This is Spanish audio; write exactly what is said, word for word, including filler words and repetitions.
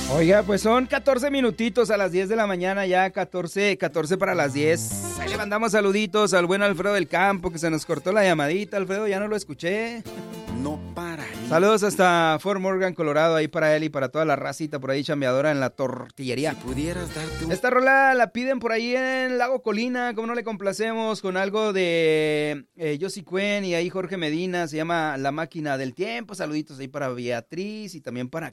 Oiga, pues son catorce minutitos a las diez de la mañana, ya catorce, catorce para las diez. Ahí le mandamos saluditos al buen Alfredo del Campo, que se nos cortó la llamadita. Alfredo, ya no lo escuché. No para. Saludos hasta Fort Morgan, Colorado, ahí para él y para toda la racita por ahí chambeadora en la tortillería. Si pudieras darte un... Esta rola la piden por ahí en Lago Colina, ¿cómo no le complacemos? Con algo de eh, Josie Cuen y ahí Jorge Medina, se llama La Máquina del Tiempo. Saluditos ahí para Beatriz y también para